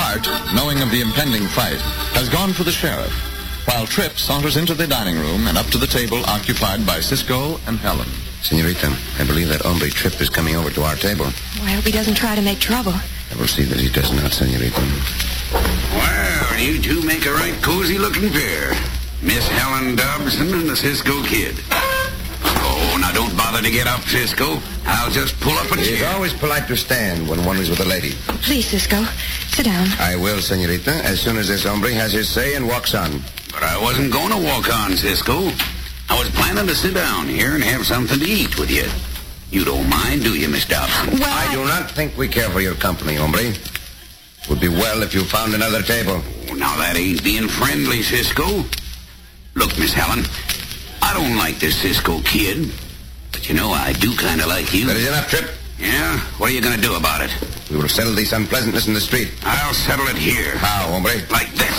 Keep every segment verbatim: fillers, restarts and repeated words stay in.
Bart, knowing of the impending fight, has gone for the sheriff, while Tripp saunters into the dining room and up to the table occupied by Cisco and Helen. Senorita, I believe that hombre Tripp is coming over to our table. Oh, I hope he doesn't try to make trouble. I will see that he does not, senorita. Well, you two make a right cozy-looking pair. Miss Helen Dobson and the Cisco Kid. Oh, now don't bother to get up, Cisco. I'll just pull up a chair. It's always polite to stand when one is with a lady. Please, Cisco, sit down. I will, senorita, as soon as this hombre has his say and walks on. But I wasn't going to walk on, Cisco. I was planning to sit down here and have something to eat with you. You don't mind, do you, Miss Dobson? Well, I, I do not think we care for your company, hombre. It would be well if you found another table. Oh, now that ain't being friendly, Cisco. Look, Miss Helen, I don't like this Cisco Kid. But you know, I do kind of like you. That is enough, Tripp. Yeah? What are you going to do about it? We will settle this unpleasantness in the street. I'll settle it here. How, hombre? Like this.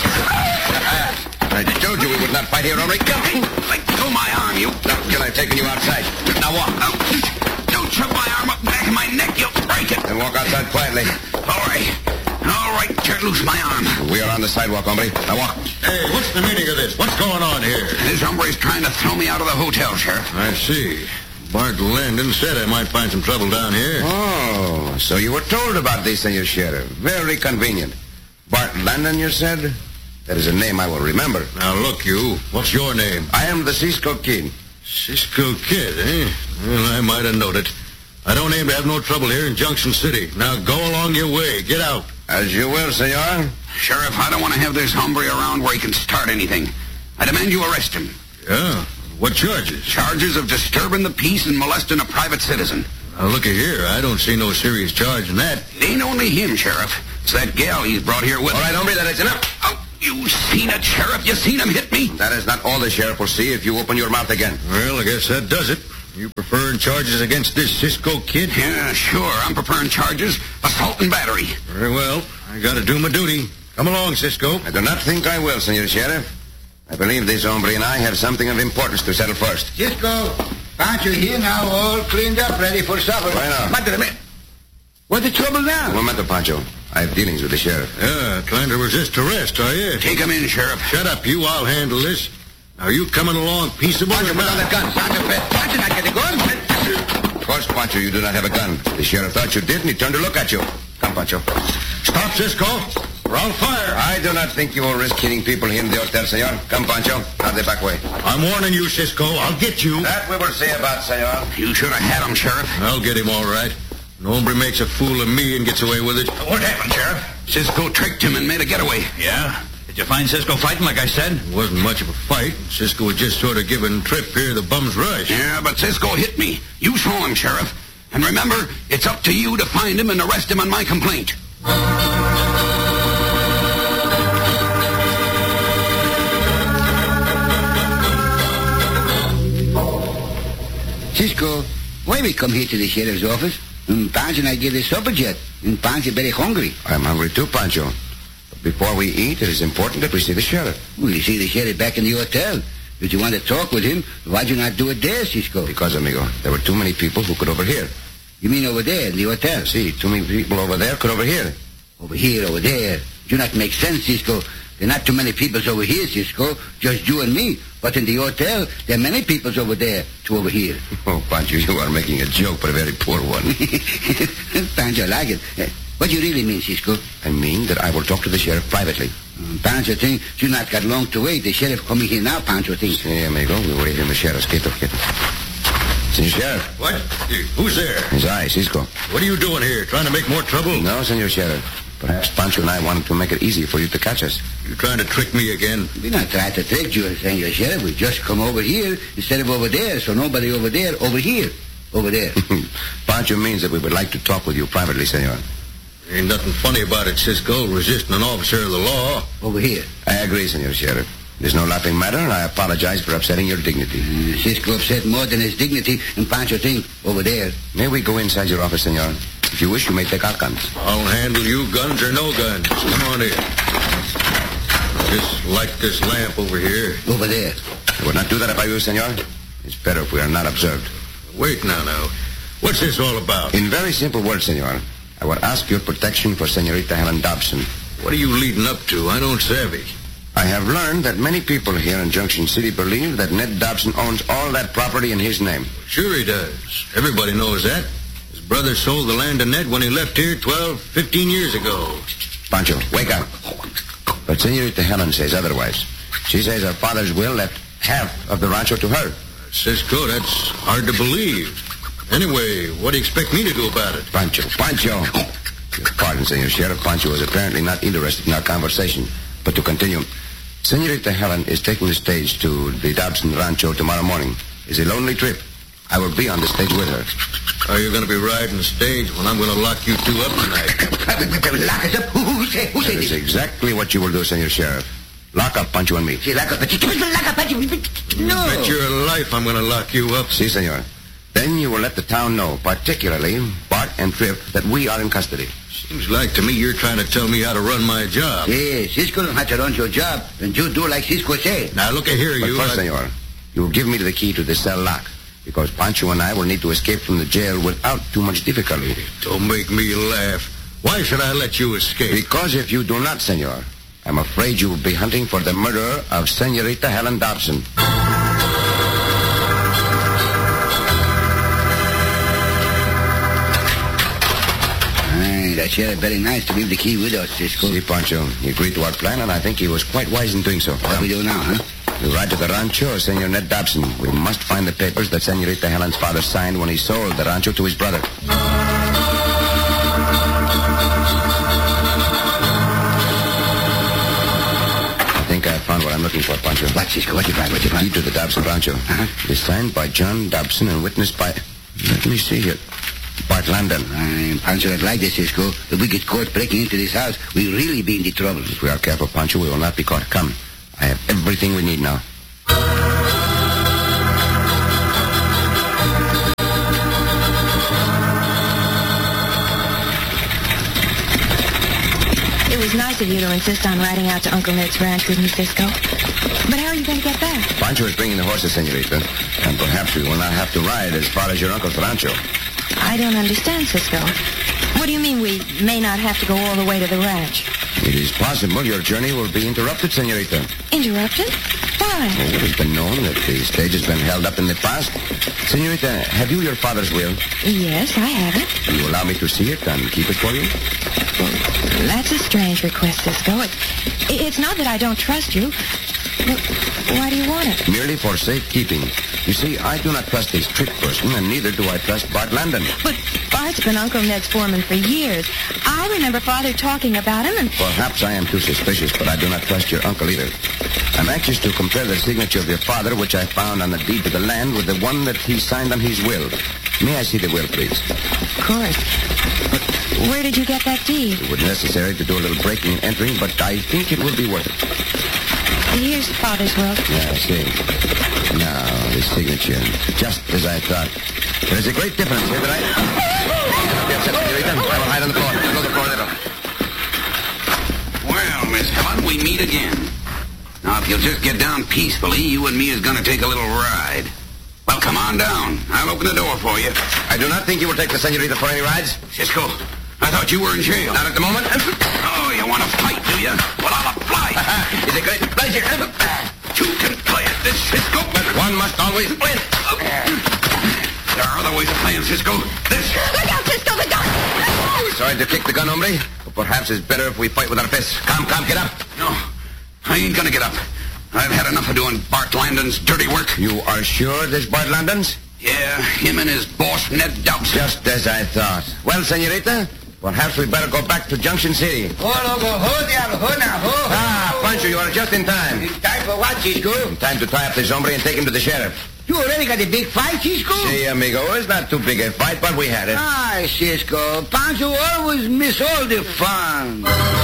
I told you we would not fight here, hombre. Come. Let go my arm, you. Now, till I've taken you outside. Now walk. Now, don't shove my arm up the back of my neck. You'll break it. Then walk outside quietly. All right. All right, turn loose my arm. We are on the sidewalk, hombre. Now walk. Hey, what's the meaning of this? What's going on here? This hombre's trying to throw me out of the hotel, Sheriff. I see. Bart Landon said I might find some trouble down here. Oh, so you were told about this, Senor Sheriff. Very convenient. Bart Landon, you said? That is a name I will remember. Now, look, you. What's your name? I am the Cisco Kid. Cisco Kid, eh? Well, I might have known it. I don't aim to have no trouble here in Junction City. Now, go along your way. Get out. As you will, senor. Sheriff, I don't want to have this hombre around where he can start anything. I demand you arrest him. Yeah? What charges? Charges of disturbing the peace and molesting a private citizen. Now, looky here. I don't see no serious charge in that. It ain't only him, Sheriff. It's that gal he's brought here with All him. right, hombre, that is enough. Oh, you seen it, Sheriff? You seen him hit me? That is not all the sheriff will see if you open your mouth again. Well, I guess that does it. You preferring charges against this Cisco Kid? Yeah, sure. I'm preparing charges. Assault and battery. Very well. I gotta do my duty. Come along, Cisco. I do not think I will, Senor Sheriff. I believe this hombre and I have something of importance to settle first. Cisco, aren't you here now, all cleaned up, ready for supper? Why not? What the... What's the trouble now? Un momento, Pancho. I have dealings with the sheriff. Yeah, trying to resist arrest, are you? Take him in, Sheriff. Shut up, you. I'll handle this. Are you coming along peaceable? Pancho, or put not? down that gun. Pancho, Pancho, not get the gun. Of course, Pancho, you do not have a gun. The sheriff thought you did, and he turned to look at you. Come, Pancho. Stop, Cisco. We're on fire. I do not think you will risk hitting people here in the hotel, senor. Come, Pancho. Out the back way. I'm warning you, Cisco. I'll get you. That we will see about, senor. You should have had him, Sheriff. I'll get him all right. No hombre makes a fool of me and gets away with it. What happened, Sheriff? Cisco tricked him and made a getaway. Yeah? Did you find Cisco fighting like I said? It wasn't much of a fight. Cisco was just sort of giving Tripp here the bum's rush. Yeah, but Cisco hit me. You saw him, Sheriff. And remember, it's up to you to find him and arrest him on my complaint. Cisco, why we come here to the sheriff's office? And Pancho and I get a supper yet. And Pancho very hungry. I'm hungry too, Pancho. But before we eat, it is important that we see the sheriff. Well, you see the sheriff back in the hotel. If you want to talk with him, why'd you not do it there, Cisco? Because, amigo, there were too many people who could overhear. You mean over there, in the hotel? See, too many people over there could overhear. Over here, over there. Do not make sense, Cisco. There are not too many people over here, Cisco. Just you and me. But in the hotel, there are many people over there to over here. Oh, Pancho, you are making a joke, but a very poor one. Pancho, I like it. Uh, What do you really mean, Cisco? I mean that I will talk to the sheriff privately. Um, Pancho think you not got long to wait. The sheriff coming here now, Pancho thinks. Sí, amigo, we wait in the sheriff's quieto, quieto. Senor Sheriff. What? Who's there? It's I, Cisco. What are you doing here? Trying to make more trouble? No, Senor Sheriff. Perhaps Pancho and I wanted to make it easy for you to catch us. You trying to trick me again? We not trying to trick you, Senor Sheriff. We just come over here instead of over there, so nobody over there, over here. Over there. Pancho means that we would like to talk with you privately, senor. Ain't nothing funny about it, Cisco, resisting an officer of the law. Over here. I agree, Senor Sheriff. There's no laughing matter, and I apologize for upsetting your dignity. Uh, Cisco upset more than his dignity, and Pancho think over there. May we go inside your office, senor? If you wish, you may take our guns. I'll handle you, guns or no guns. Come on in. Just light this lamp over here. Over there. I would not do that if I were you, senor. It's better if we are not observed. Wait now, now. What's this all about? In very simple words, senor, I would ask your protection for Senorita Helen Dobson, What are you leading up to? I don't savvy. I have learned that many people here in Junction City believe that Ned Dobson owns all that property in his name. Sure he does. Everybody knows that. His brother sold the land to Ned when he left here twelve, fifteen years ago. Pancho, wake up. But Senorita Helen says otherwise. She says her father's will left half of the rancho to her. Cisco, that's hard to believe. Anyway, what do you expect me to do about it? Pancho, Pancho. Your pardon, Senor Sheriff. Pancho is apparently not interested in our conversation. But to continue, Senorita Helen is taking the stage to the Dobson Rancho tomorrow morning. It's a lonely trip. I will be on the stage with her. Are you going to be riding the stage when I'm going to lock you two up tonight? Lock us up? Who, who say, who say That is this? exactly what you will do, Senor Sheriff. Lock up Pancho and me. See, lock up. Lock up. No. Bet your life I'm going to lock you up. Si, senor. Then you will let the town know, particularly Bart and Tripp, that we are in custody. Seems like to me you're trying to tell me how to run my job. See, Cisco don't have to run your job, and you do like Cisco say. Now, look at here, But you... first, I- senor, you will give me the key to the cell lock, because Pancho and I will need to escape from the jail without too much difficulty. Don't make me laugh. Why should I let you escape? Because if you do not, senor, I'm afraid you will be hunting for the murderer of Senorita Helen Dobson. Aye, that's yeah, very nice to leave the key with us, Cisco. See, Pancho, he agreed to our plan, and I think he was quite wise in doing so. What we do now, huh? We ride to the rancho of Senor Ned Dobson. We must find the papers that Senorita Helen's father signed when he sold the rancho to his brother. I think I found what I'm looking for, Pancho. What, Cisco? What you find? What you Key find? to the Dobson rancho. Uh-huh. It is signed by John Dobson and witnessed by... Let me see here. Bart Landon. I'm Pancho that like this, Cisco. If we get caught breaking into this house, we really be in the trouble. If we are careful, Pancho, we will not be caught. Come. I have everything we need now. It was nice of you to insist on riding out to Uncle Ned's ranch with me, Cisco. But how are you going to get back? Pancho is bringing the horses, senorita, and perhaps we will not have to ride as far as your uncle's rancho. I don't understand, Cisco. What do you mean we may not have to go all the way to the ranch? It is possible your journey will be interrupted, senorita. Interrupted? Why? Oh, it has been known that the stage has been held up in the past. Senorita, have you your father's will? Yes, I have it. Will you allow me to see it and keep it for you? That's a strange request, Cisco. It, it's not that I don't trust you. But why do you want it? Merely for safekeeping. You see, I do not trust this Tripp person, and neither do I trust Bart Landon. But Bart's been Uncle Ned's foreman for years. I remember Father talking about him, and... Perhaps I am too suspicious, but I do not trust your uncle either. I'm anxious to compare the signature of your father, which I found on the deed to the land, with the one that he signed on his will. May I see the will, please? Of course. But where did you get that deed? It was necessary to do a little breaking and entering, but I think it will be worth it. Here's Father's will. Yeah, I see. Now, the signature. Just as I thought. There's a great difference here that I... Don't be upset, senorita. I will hide on the floor. I'll go to the floor later. Well, Miss Helen, we meet again. Now, if you'll just get down peacefully, you and me is going to take a little ride. Well, come on down. I'll open the door for you. I do not think you will take the senorita for any rides. Cisco, I thought you were in jail. Not at the moment. Oh, you want to fight, do you? Well, I'll apply. It's a great pleasure. Two can play at this, Cisco. One must always win. There are other ways of playing, Cisco. This. Look out, Cisco, the gun! Sorry to kick the gun, hombre. But perhaps it's better if we fight with our fists. Come, come, get up. No, I ain't gonna get up. I've had enough of doing Bart Landon's dirty work. You are sure this Bart Landon's? Yeah, him and his boss, Ned Dobson. Just as I thought. Well, senorita, perhaps we better go back to Junction City. Oh, no, go, ho, diablo, ho now, ho. Ah, Pancho, you are just in time. It's time for what, Cisco? Time to tie up this hombre and take him to the sheriff. You already got a big fight, Cisco? See, amigo, it's not too big a fight, but we had it. Ah, Cisco, Pancho always miss all the fun.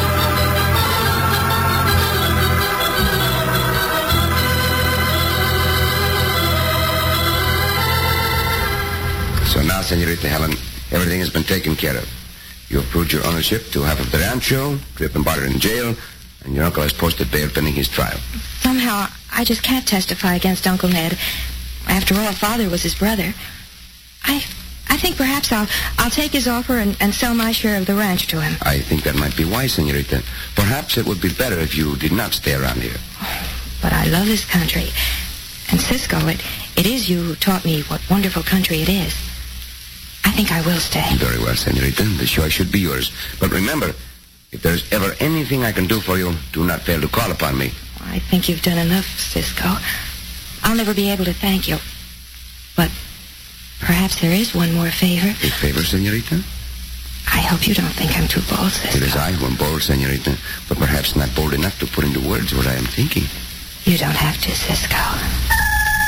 So now, senorita Helen, everything has been taken care of. You have proved your ownership to half of the rancho, Tripp and Bart are in jail, and your uncle has posted bail pending his trial. Somehow, I just can't testify against Uncle Ned. After all, Father was his brother. I I think perhaps I'll I'll take his offer and, and sell my share of the ranch to him. I think that might be wise, senorita. Perhaps it would be better if you did not stay around here. But I love this country. And Cisco, it, it is you who taught me what wonderful country it is. I think I will stay. Very well, senorita. The choice should be yours. But remember, if there's ever anything I can do for you, do not fail to call upon me. I think you've done enough, Cisco. I'll never be able to thank you. But perhaps there is one more favor. A favor, senorita? I hope you don't think I'm too bold, Cisco. It is I who am bold, senorita, but perhaps not bold enough to put into words what I am thinking. You don't have to, Cisco.